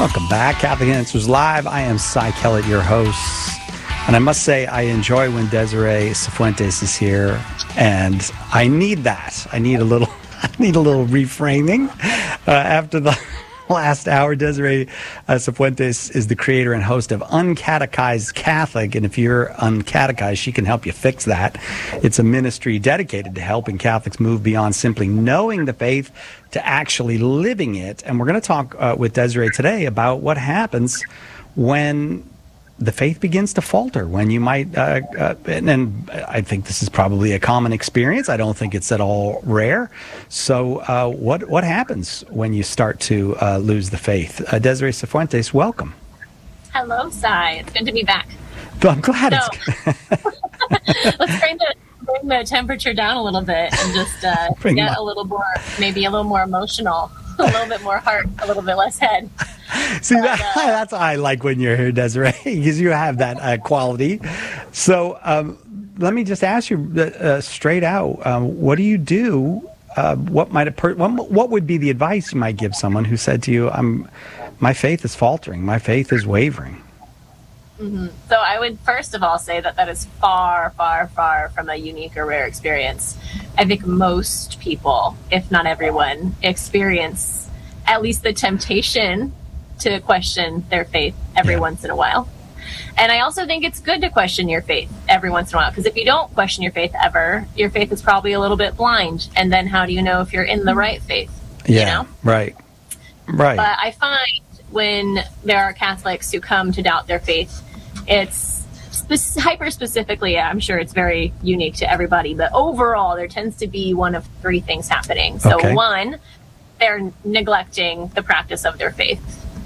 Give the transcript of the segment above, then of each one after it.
Welcome back, Catholic Answers Live. I am Cy Kellett, your host. And I must say, I enjoy when Desiree Cifuentes is here, and I need that. I need a little reframing after the last hour. Desiree Cifuentes is the creator and host of Uncatechized Catholic, and if you're uncatechized, she can help you fix that. It's a ministry dedicated to helping Catholics move beyond simply knowing the faith to actually living it. And we're going to talk with Desiree today about what happens when the faith begins to falter, when you might, and I think this is probably a common experience. I don't think it's at all rare. So what happens when you start to lose the faith? Desiree Cifuentes, welcome. Hello, Cy. It's good to be back. I'm glad Let's bring the temperature down a little bit and just get a little more emotional, a little bit more heart, a little bit less head. See, that's what I like when you're here, Desiree, because you have that quality. So let me just ask you straight out, what do you do? What would be the advice you might give someone who said to you, my faith is faltering, my faith is wavering? Mm-hmm. So I would first of all say that is far, far, far from a unique or rare experience. I think most people, if not everyone, experience at least the temptation to question their faith every once in a while. And I also think it's good to question your faith every once in a while, because if you don't question your faith ever, your faith is probably a little bit blind. And then how do you know if you're in the right faith? Yeah, you know? Right. But I find when there are Catholics who come to doubt their faith, it's hyper specifically, I'm sure it's very unique to everybody, but overall there tends to be one of three things happening. So one, they're neglecting the practice of their faith.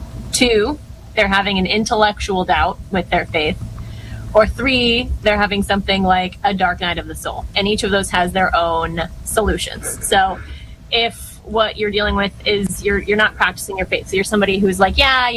Two, they're having an intellectual doubt with their faith. Or three, they're having something like a dark night of the soul. And each of those has their own solutions. So if what you're dealing with is you're not practicing your faith, so you're somebody who's like, yeah,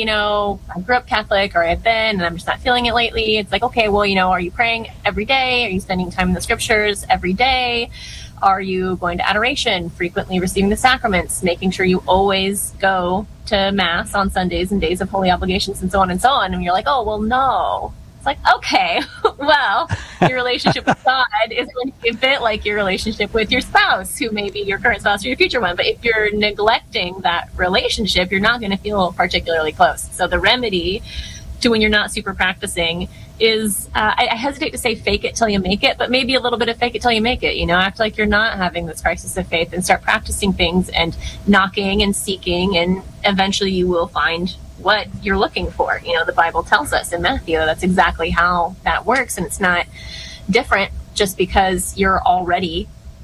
I grew up Catholic, or I've been, and I'm just not feeling it lately. It's like, okay, well, are you praying every day? Are you spending time in the scriptures every day? Are you going to adoration, frequently receiving the sacraments, making sure you always go to Mass on Sundays and days of holy obligations, and so on and so on? And you're like, oh, well, no. It's like, okay, well, your relationship with God is going to be a bit like your relationship with your spouse, who may be your current spouse or your future one. But if you're neglecting that relationship, you're not going to feel particularly close. So the remedy to when you're not super practicing is, I hesitate to say fake it till you make it, but maybe a little bit of fake it till you make it. Act like you're not having this crisis of faith and start practicing things and knocking and seeking, and eventually you will find what you're looking for. The Bible tells us in Matthew that's exactly how that works, and it's not different just because you're already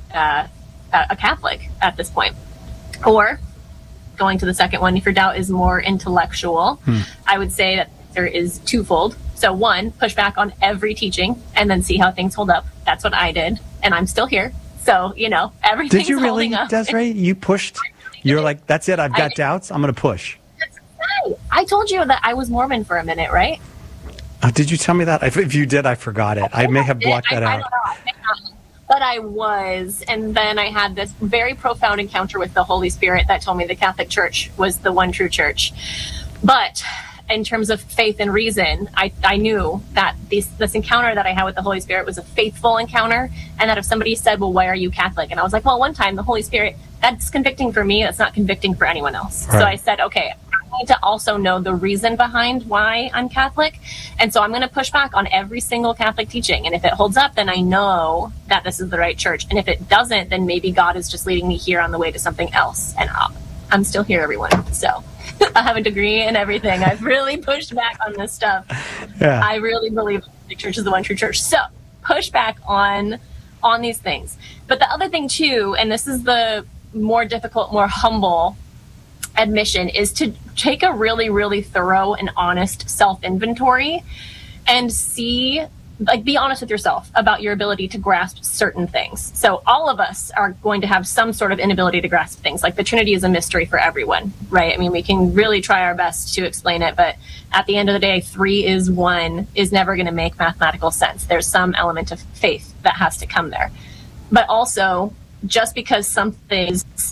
a Catholic at this point. Or going to the second one, if your doubt is more intellectual, I would say that there is twofold. So one, push back on every teaching and then see how things hold up. That's what I did, and I'm still here. So, everything's Did you really, holding up. Desiree? You pushed? You're like, that's it, I've got doubts, I'm going to push. I told you that I was Mormon for a minute, right? Did you tell me that? If you did, I forgot it. I may have blocked that out. I don't know. But I was. And then I had this very profound encounter with the Holy Spirit that told me the Catholic Church was the one true church. But in terms of faith and reason, I knew that this encounter that I had with the Holy Spirit was a faithful encounter. And that if somebody said, well, why are you Catholic? And I was like, well, one time the Holy Spirit, that's convicting for me. That's not convicting for anyone else. Right. So I said, okay, I need to also know the reason behind why I'm Catholic. And so I'm going to push back on every single Catholic teaching. And if it holds up, then I know that this is the right church. And if it doesn't, then maybe God is just leading me here on the way to something else. And I'm still here, everyone. So I have a degree and everything. I've really pushed back on this stuff. Yeah. I really believe the church is the one true church. So push back on these things. But the other thing too, and this is the more difficult, more humble admission, is to take a really, really thorough and honest self-inventory and see, be honest with yourself about your ability to grasp certain things. So all of us are going to have some sort of inability to grasp things. Like the Trinity is a mystery for everyone, right? I mean, we can really try our best to explain it, but at the end of the day, 3 is 1 is never going to make mathematical sense. There's some element of faith that has to come there. But also, just because something is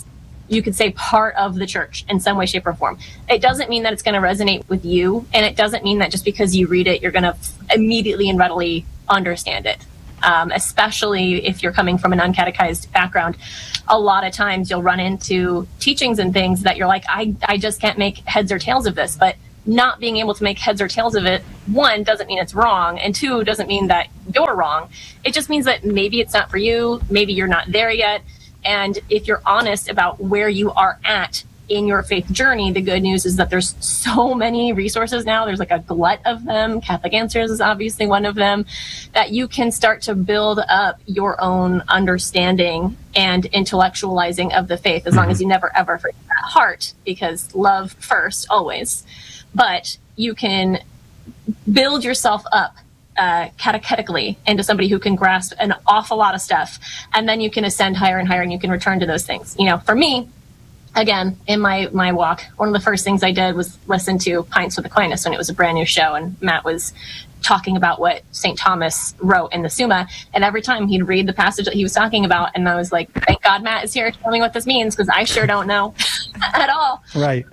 you could say, part of the church in some way, shape, or form. It doesn't mean that it's going to resonate with you, and it doesn't mean that just because you read it, you're going to immediately and readily understand it. Especially if you're coming from an uncatechized background, a lot of times you'll run into teachings and things that you're like, I just can't make heads or tails of this. But not being able to make heads or tails of it, one, doesn't mean it's wrong, and two, doesn't mean that you're wrong. It just means that maybe it's not for you, maybe you're not there yet. And if you're honest about where you are at in your faith journey, the good news is that there's so many resources now. There's like a glut of them. Catholic Answers is obviously one of them, that you can start to build up your own understanding and intellectualizing of the faith, as long as you never ever forget that heart, because love first, always. But you can build yourself up catechetically into somebody who can grasp an awful lot of stuff, and then you can ascend higher and higher, and you can return to those things. You know, for me, again, in my walk, one of the first things I did was listen to Pints with Aquinas when it was a brand new show, and Matt was talking about what St. Thomas wrote in the Summa, and every time he'd read the passage that he was talking about, and I was like, thank God Matt is here to tell me what this means, because I sure don't know at all. Right.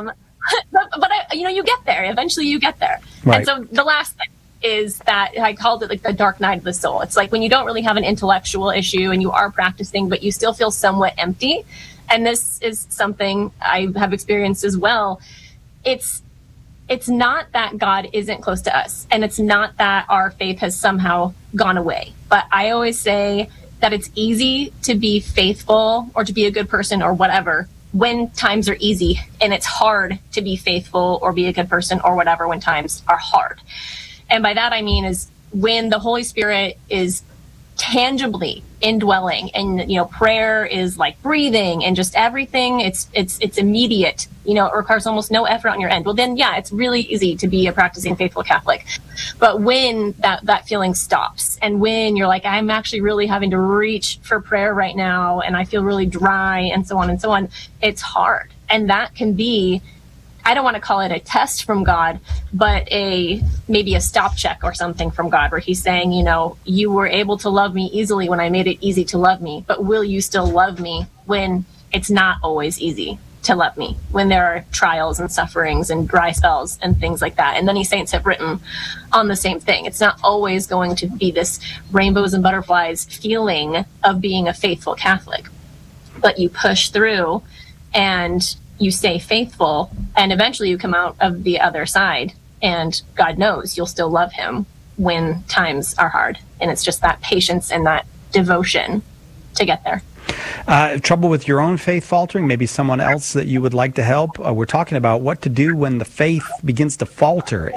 But you get there. Eventually you get there. Right. And so the last thing is that I called it like the dark night of the soul. It's like when you don't really have an intellectual issue and you are practicing, but you still feel somewhat empty. And this is something I have experienced as well. It's not that God isn't close to us, and it's not that our faith has somehow gone away. But I always say that it's easy to be faithful or to be a good person or whatever when times are easy, and it's hard to be faithful or be a good person or whatever when times are hard. And by that I mean is when the Holy Spirit is tangibly indwelling, and prayer is like breathing and just everything, it's immediate, it requires almost no effort on your end. Well, then it's really easy to be a practicing faithful Catholic. But when that feeling stops, and when you're like, I'm actually really having to reach for prayer right now, and I feel really dry, and so on, it's hard. And that can be, I don't want to call it a test from God, but maybe a stop check or something from God, where he's saying, you were able to love me easily when I made it easy to love me, but will you still love me when it's not always easy to love me, when there are trials and sufferings and dry spells and things like that? And many saints have written on the same thing. It's not always going to be this rainbows and butterflies feeling of being a faithful Catholic, but you push through and you stay faithful, and eventually you come out of the other side, and God knows you'll still love him when times are hard. And it's just that patience and that devotion to get there. Trouble with your own faith faltering, maybe someone else that you would like to help. We're talking about what to do when the faith begins to falter.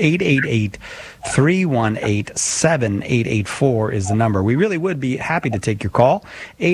888-318-7884 is the number. We really would be happy to take your call.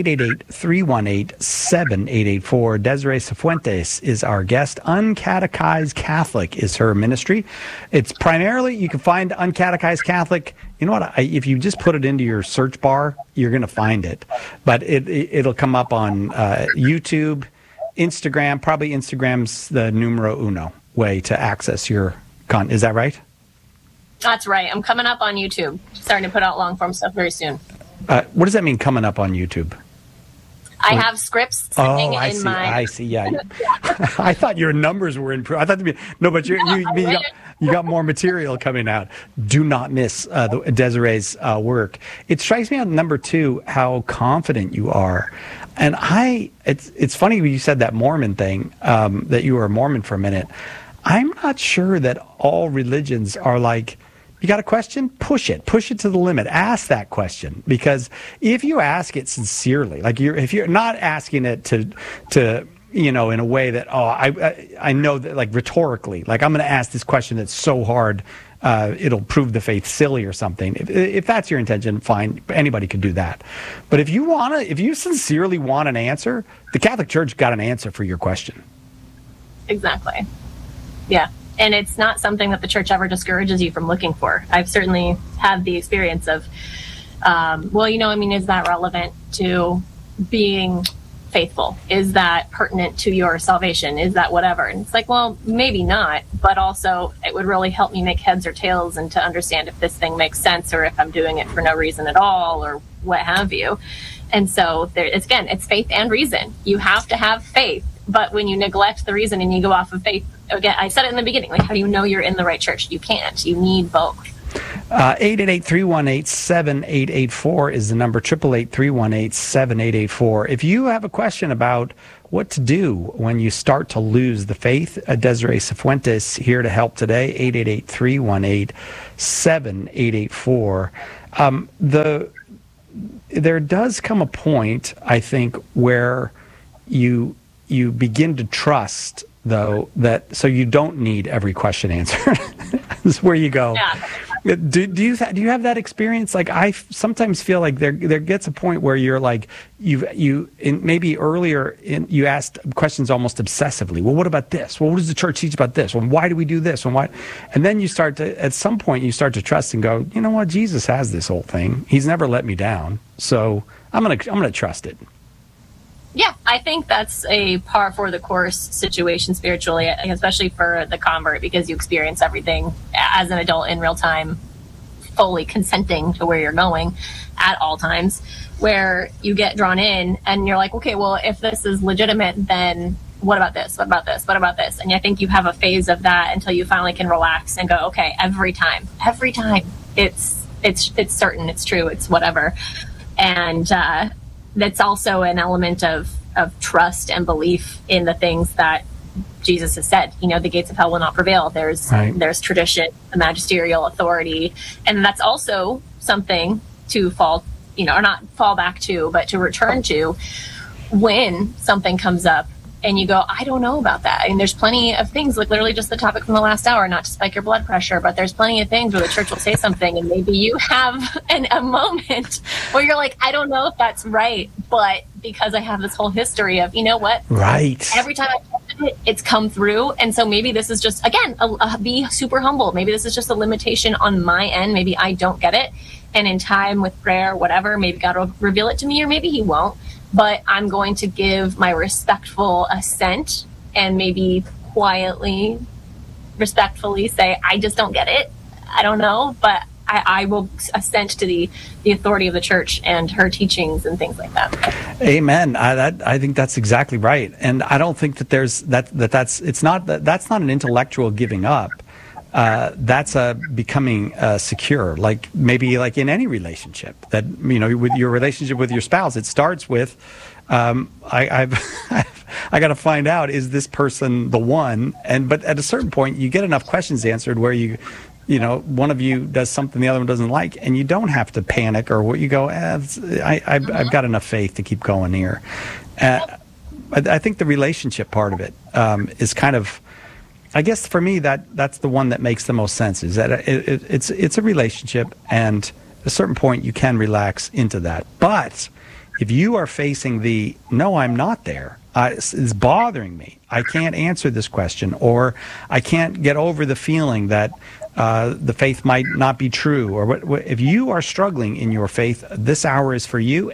888-318-7884. Desiree Cifuentes is our guest. Uncatechized Catholic is her ministry. It's primarily, you can find Uncatechized Catholic. You know what? If you just put it into your search bar, you're going to find it. But it'll come up on YouTube, Instagram. Probably Instagram's the numero uno way to access your content. Is that right? That's right. I'm coming up on YouTube. Starting to put out long form stuff very soon. What does that mean, coming up on YouTube? I have scripts sitting in my... I see. Yeah. I thought your numbers were improved. I thought but you got more material coming out. Do not miss Desiree's work. It strikes me on number 2 how confident you are, and it's funny when you said that Mormon thing, that you were a Mormon for a minute. I'm not sure that all religions are like, you got a question? Push it to the limit. Ask that question, because if you ask it sincerely, like if you're not asking it to in a way that, I know that, like rhetorically, like I'm going to ask this question that's so hard, it'll prove the faith silly or something. If that's your intention, fine. Anybody could do that. But if you sincerely want an answer, the Catholic Church got an answer for your question. Exactly. Yeah. And it's not something that the church ever discourages you from looking for. I've certainly had the experience of, is that relevant to being faithful? Is that pertinent to your salvation? Is that whatever? And it's like, well, maybe not, but also it would really help me make heads or tails and to understand if this thing makes sense, or if I'm doing it for no reason at all, or what have you. And so it's faith and reason. You have to have faith. But when you neglect the reason and you go off of faith, again, I said it in the beginning, like, how do you know you're in the right church? You can't. You need both. 888-318-7884 is the number, 888-318-7884. If you have a question about what to do when you start to lose the faith, Desiree Cifuentes here to help today, 888-318-7884. There does come a point, I think, where you begin to trust, though, that so you don't need every question answered. This is where you go. Yeah. Do you have that experience? Like, I sometimes feel like there gets a point where you're like maybe earlier you asked questions almost obsessively. Well, what about this? Well, what does the church teach about this? Well, why do we do this? And why? And then at some point you start to trust and go, you know what? Jesus has this whole thing. He's never let me down. So I'm gonna trust it. Yeah, I think that's a par for the course situation spiritually, especially for the convert, because you experience everything as an adult in real time, fully consenting to where you're going at all times, where you get drawn in and you're like, okay, well, if this is legitimate, then what about this? What about this? What about this? And I think you have a phase of that until you finally can relax and go, okay, every time, it's certain, it's true, it's whatever. And, that's also an element of trust and belief in the things that Jesus has said. You know, the gates of hell will not prevail. There's tradition, the magisterial authority, and that's also something to fall back to, but to return to when something comes up and you go, I don't know about that. I mean, there's plenty of things, like literally just the topic from the last hour, not to spike your blood pressure, but there's plenty of things where the church will say something and maybe you have a moment where you're like, I don't know if that's right, but because I have this whole history of, you know what? Right. Every time I tested it, it's come through. And so maybe this is just, again, be super humble. Maybe this is just a limitation on my end. Maybe I don't get it. And in time with prayer, whatever, maybe God will reveal it to me or maybe he won't. But I'm going to give my respectful assent and maybe quietly, respectfully say, I just don't get it. I don't know, but I will assent to the authority of the church and her teachings and things like that. Amen. I think that's exactly right. And I don't think that that's not an intellectual giving up. That's becoming secure, like maybe like in any relationship that, you know, with your relationship with your spouse, it starts with, I got to find out, is this person the one? But at a certain point you get enough questions answered where you know, one of you does something the other one doesn't like, and you don't have to panic or what you go, I've got enough faith to keep going here. I think the relationship part of it is kind of, I guess for me, that's the one that makes the most sense, is that it's a relationship, and at a certain point you can relax into that. But if you are facing no, I'm not there, it's bothering me, I can't answer this question, or I can't get over the feeling that the faith might not be true, or if you are struggling in your faith, this hour is for you.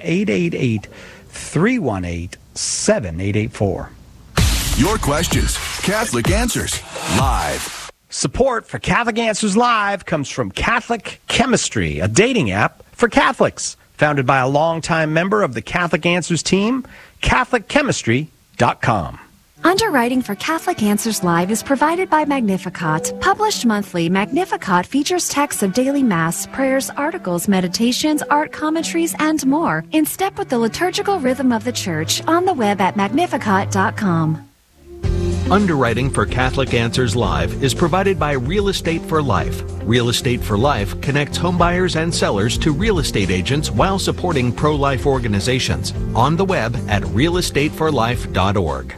888-318-7884. Your questions, Catholic Answers Live. Support for Catholic Answers Live comes from Catholic Chemistry, a dating app for Catholics. Founded by a longtime member of the Catholic Answers team, CatholicChemistry.com. Underwriting for Catholic Answers Live is provided by Magnificat. Published monthly, Magnificat features texts of daily Mass, prayers, articles, meditations, art commentaries, and more, in step with the liturgical rhythm of the Church, on the web at Magnificat.com. Underwriting for Catholic Answers Live is provided by Real Estate for Life. Real Estate for Life connects homebuyers and sellers to real estate agents while supporting pro-life organizations. On the web at realestateforlife.org.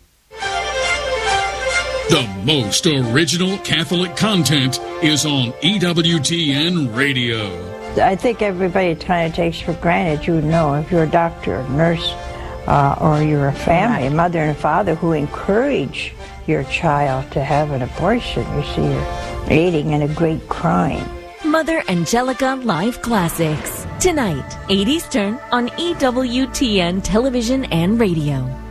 The most original Catholic content is on EWTN Radio. I think everybody kind of takes for granted, you know, if you're a doctor, a nurse, or you're a family, a mother and a father who encourage your child to have an abortion. You see, you're aiding in a great crime. Mother Angelica Live Classics. Tonight, 8 Eastern on EWTN Television and Radio.